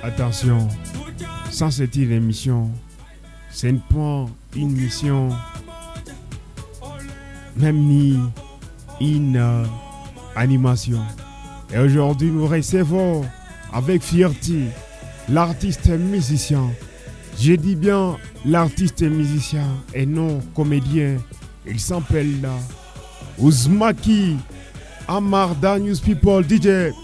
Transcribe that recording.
Attention, sans cette émission, ce n'est pas une mission, même ni une animation. Et aujourd'hui, nous recevons avec fierté l'artiste musicien. Je dis bien l'artiste musicien et non comédien. Il s'appelle Ouzmaki Amarda News People DJ.